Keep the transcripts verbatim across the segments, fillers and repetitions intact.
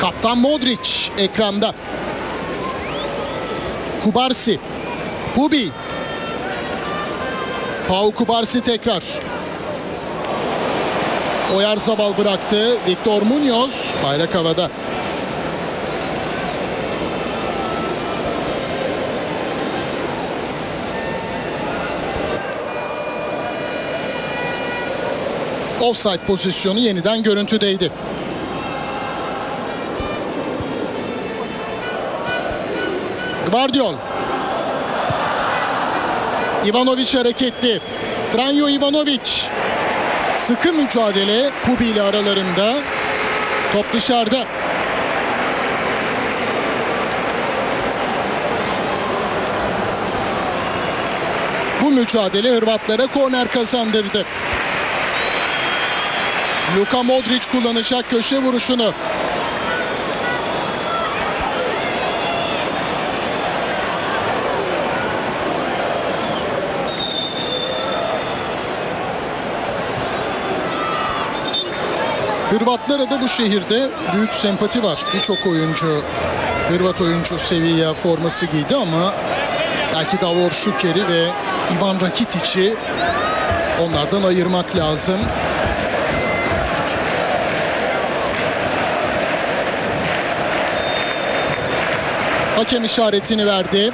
Kaptan Modric ekranda. Kubarsi. Pubi. Pau Kubarsi tekrar. Oyarzabal bıraktı. Victor Munoz bayrak havada. Offside pozisyonu yeniden görüntüdeydi. Gvardiol. Ivanovic hareketli. Franjo Ivanovic. Sıkı mücadele Pubi ile aralarında. Top dışarıda. Bu mücadele Hırvatlara korner kazandırdı. Luka Modric kullanacak köşe vuruşunu. Hırvatlara da bu şehirde büyük sempati var. Birçok oyuncu, Hırvat oyuncu Sevilla forması giydi ama belki Davor Šuker'i ve Ivan Rakitic'i onlardan ayırmak lazım. Hakem işaretini verdi.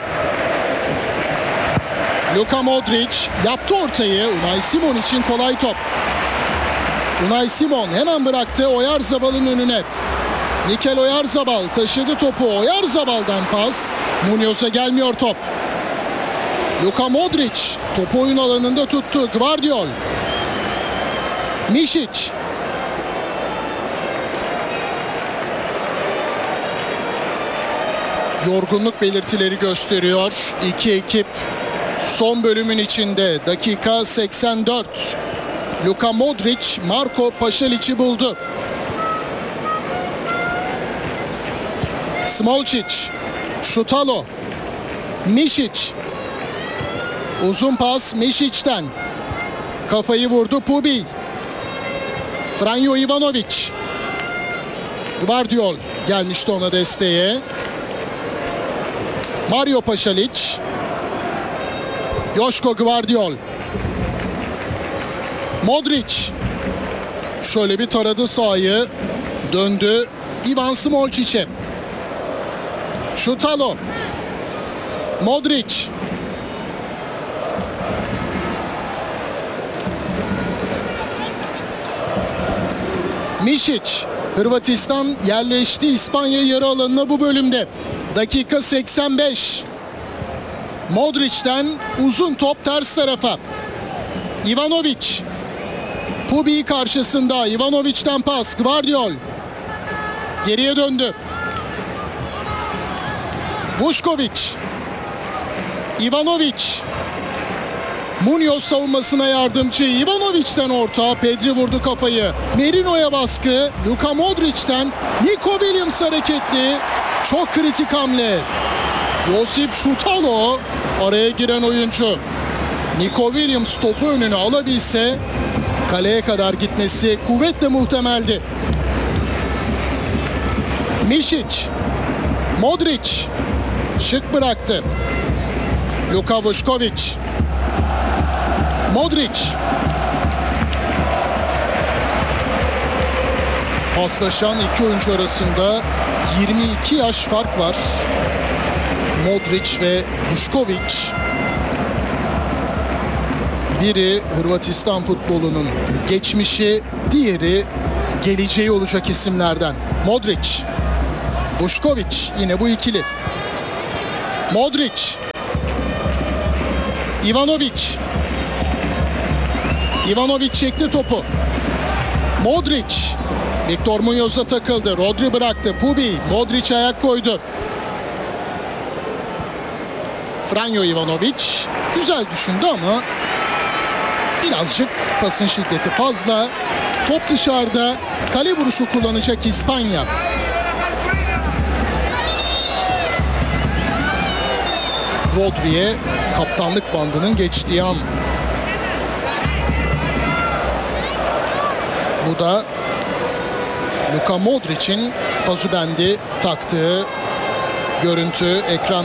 Luka Modric yaptı ortayı. Unai Simon için kolay top. Unai Simon hemen bıraktı Oyarzabal'ın önüne. Mikel Oyarzabal taşıdı topu. Oyarzabal'dan pas. Munoz'a gelmiyor top. Luka Modric topu oyun alanında tuttu. Gvardiol. Mišić. Yorgunluk belirtileri gösteriyor. İki ekip son bölümün içinde. Dakika seksen dört. Luka Modric, Marko Pašalić'i buldu. Smolčić, Šutalo, Mišić. Uzun pas Mišić'ten. Kafayı vurdu Pubi. Franjo Ivanovic. Gvardiol gelmişti ona desteğe. Mario Pašalić. Joško Gvardiol. Modric. Şöyle bir taradı sahayı. Döndü. Ivan Smolčić'e. Šutalo. Modric. Mišić. Hırvatistan yerleşti İspanya yarı alanına bu bölümde. Dakika seksen beş. Modric'ten uzun top ters tarafa. Ivanovic. Pubi karşısında. Ivanovic'ten pas. Gvardiol. Geriye döndü. Vušković. Ivanovic. Munoz savunmasına yardımcı. Ivanovic'ten orta. Pedri vurdu kafayı. Merino'ya baskı. Luka Modric'ten Nico Williams hareketli. Çok kritik hamle. Josip Šutalo araya giren oyuncu. Nico Williams topu önüne alabilse kaleye kadar gitmesi kuvvetle muhtemeldi. Mišić. Modric. Şık bıraktı. Luka Vušković. Modric. Paslaşan iki oyuncu arasında yirmi iki yaş fark var. Modric ve Vušković. Biri Hırvatistan futbolunun geçmişi, diğeri geleceği olacak isimlerden. Modric. Vušković yine bu ikili. Modric. Ivanovic. Ivanovic çekti topu. Modric. Victor Munoz'a takıldı. Rodri bıraktı. Pubi. Modric ayak koydu. Franjo Ivanovic güzel düşündü ama birazcık pasın şiddeti fazla. Top dışarıda. Kale vuruşu kullanacak İspanya. Rodri'ye kaptanlık bandının geçtiği an. Bu da Luka Modric'in Azubendi taktığı görüntü ekran